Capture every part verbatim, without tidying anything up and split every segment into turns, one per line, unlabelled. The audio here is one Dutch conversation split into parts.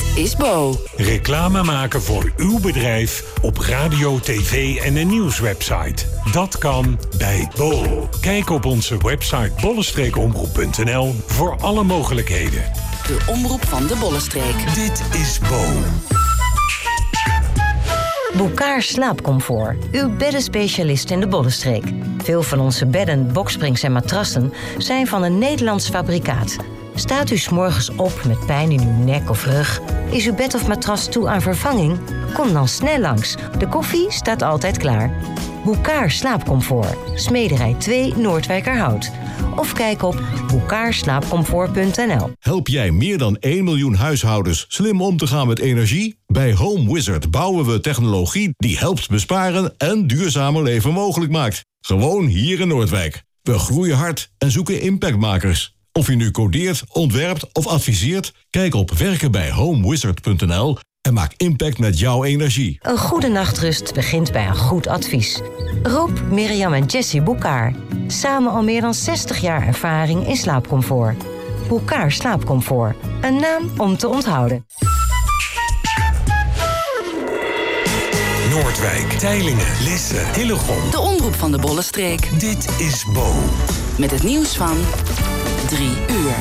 is Bo.
Reclame maken voor uw bedrijf op radio, tv en een nieuwswebsite. Dat kan bij Bo. Kijk op onze website bolle omroep punt n l voor alle mogelijkheden.
De omroep van de Bollenstreek.
Dit is Bo.
Bouckaert Slaapcomfort, uw beddenspecialist in de Bollenstreek. Veel van onze bedden, boksprings en matrassen zijn van een Nederlands fabrikaat. Staat u 's morgens op met pijn in uw nek of rug? Is uw bed of matras toe aan vervanging? Kom dan snel langs. De koffie staat altijd klaar. Bouckaert Slaapcomfort, Smederij twee, Noordwijkerhout. Of kijk op bouckaert slaapcomfort punt n l.
Help jij meer dan één miljoen huishoudens slim om te gaan met energie? Bij Home Wizard bouwen we technologie die helpt besparen en duurzamer leven mogelijk maakt. Gewoon hier in Noordwijk. We groeien hard en zoeken impactmakers. Of je nu codeert, ontwerpt of adviseert, kijk op werken bij homewizard punt n l en maak impact met jouw energie.
Een goede nachtrust begint bij een goed advies. Rob, Mirjam en Jessie Bouckaert. Samen al meer dan zestig jaar ervaring in slaapcomfort. Bouckaert Slaapcomfort. Een naam om te onthouden.
Noordwijk, Teylingen, Lisse, Hillegom.
De omroep van de Bollenstreek.
Dit is Bo.
Met het nieuws van drie uur.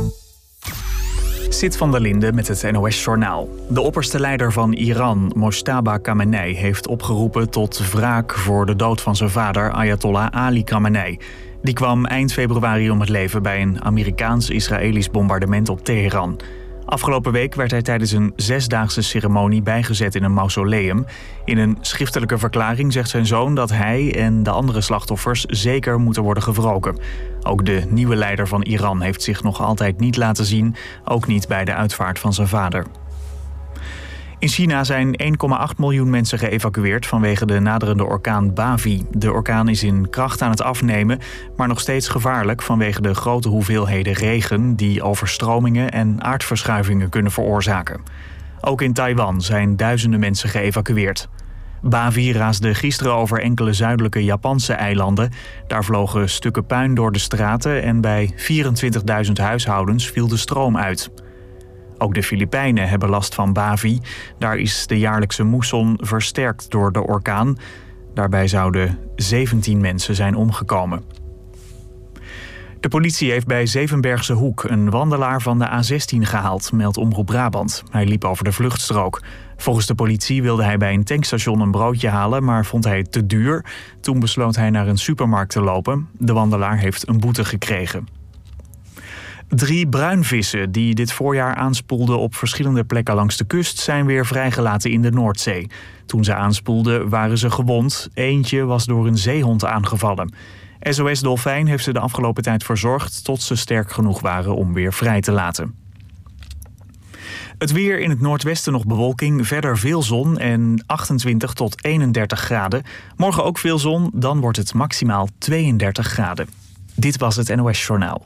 Sid van der Linde met het N O S-journaal. De opperste leider van Iran, Mojtaba Khamenei, heeft opgeroepen tot wraak voor de dood van zijn vader, Ayatollah Ali Khamenei. Die kwam eind februari om het leven bij een Amerikaans-Israëlisch bombardement op Teheran. Afgelopen week werd hij tijdens een zesdaagse ceremonie bijgezet in een mausoleum. In een schriftelijke verklaring zegt zijn zoon dat hij en de andere slachtoffers zeker moeten worden gewroken. Ook de nieuwe leider van Iran heeft zich nog altijd niet laten zien, ook niet bij de uitvaart van zijn vader. In China zijn één komma acht miljoen mensen geëvacueerd vanwege de naderende orkaan Bavi. De orkaan is in kracht aan het afnemen, maar nog steeds gevaarlijk vanwege de grote hoeveelheden regen die overstromingen en aardverschuivingen kunnen veroorzaken. Ook in Taiwan zijn duizenden mensen geëvacueerd. Bavi raasde gisteren over enkele zuidelijke Japanse eilanden. Daar vlogen stukken puin door de straten en bij vierentwintigduizend huishoudens viel de stroom uit. Ook de Filipijnen hebben last van Bavi. Daar is de jaarlijkse moesson versterkt door de orkaan. Daarbij zouden zeventien mensen zijn omgekomen. De politie heeft bij Zevenbergse Hoek een wandelaar van de A zestien gehaald, meldt Omroep Brabant. Hij liep over de vluchtstrook. Volgens de politie wilde hij bij een tankstation een broodje halen, maar vond hij het te duur. Toen besloot hij naar een supermarkt te lopen. De wandelaar heeft een boete gekregen. Drie bruinvissen die dit voorjaar aanspoelden op verschillende plekken langs de kust zijn weer vrijgelaten in de Noordzee. Toen ze aanspoelden waren ze gewond. Eentje was door een zeehond aangevallen. S O S Dolfijn heeft ze de afgelopen tijd verzorgd tot ze sterk genoeg waren om weer vrij te laten. Het weer: in het noordwesten nog bewolking, verder veel zon en achtentwintig tot eenendertig graden. Morgen ook veel zon, dan wordt het maximaal tweeëndertig graden. Dit was het N O S-journaal.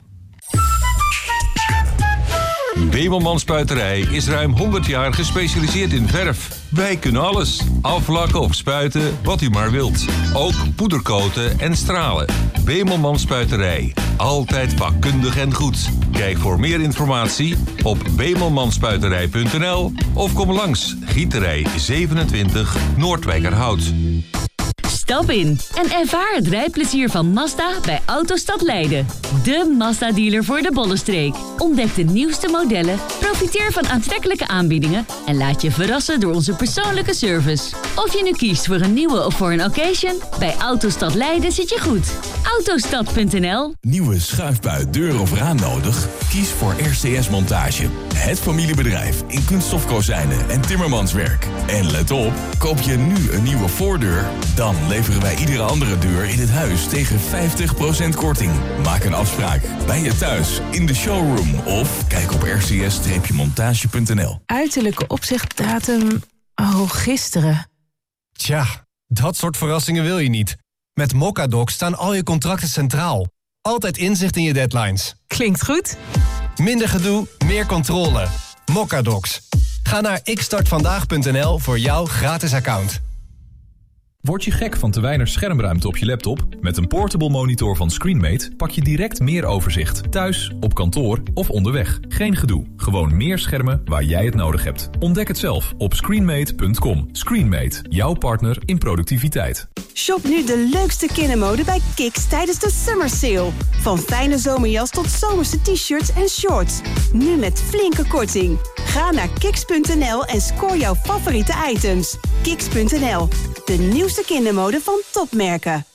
Bemelman Spuiterij is ruim honderd jaar gespecialiseerd in verf. Wij kunnen alles. Aflakken of spuiten, wat u maar wilt. Ook poederkoten en stralen. Bemelman Spuiterij. Altijd vakkundig en goed. Kijk voor meer informatie op bemelmanspuiterij punt n l of kom langs Gieterij zevenentwintig Noordwijkerhout.
Stap in en ervaar het rijplezier van Mazda bij Autostad Leiden. De Mazda-dealer voor de Bollenstreek. Ontdek de nieuwste modellen, profiteer van aantrekkelijke aanbiedingen en laat je verrassen door onze persoonlijke service. Of je nu kiest voor een nieuwe of voor een occasion, bij Autostad Leiden zit je goed. autostad punt n l.
Nieuwe schuifbui, deur of raam nodig? Kies voor R C S Montage. Het familiebedrijf in kunststofkozijnen en timmermanswerk. En let op, koop je nu een nieuwe voordeur, dan leveren wij iedere andere deur in het huis tegen vijftig procent korting. Maak een afspraak bij je thuis, in de showroom of kijk op r c s montage punt n l.
Uiterlijke opzichtdatum... Oh, gisteren.
Tja, dat soort verrassingen wil je niet. Met Mocadoc staan al je contracten centraal. Altijd inzicht in je deadlines.
Klinkt goed.
Minder gedoe, meer controle. Mocadocs. Ga naar ik start vandaag punt n l voor jouw gratis account.
Word je gek van te weinig schermruimte op je laptop? Met een portable monitor van ScreenMate pak je direct meer overzicht. Thuis, op kantoor of onderweg. Geen gedoe. Gewoon meer schermen waar jij het nodig hebt. Ontdek het zelf op screenmate punt com. ScreenMate, jouw partner in productiviteit.
Shop nu de leukste kindermode bij Kiks tijdens de Summer Sale. Van fijne zomerjas tot zomerse t-shirts en shorts. Nu met flinke korting. Ga naar kiks punt n l en scoor jouw favoriete items. kiks punt n l, de nieuwste kindermode van topmerken.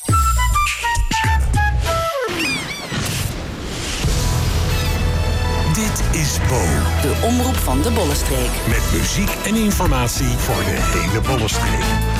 Dit is Bo.
De omroep van de Bollenstreek.
Met muziek en informatie voor de hele Bollenstreek.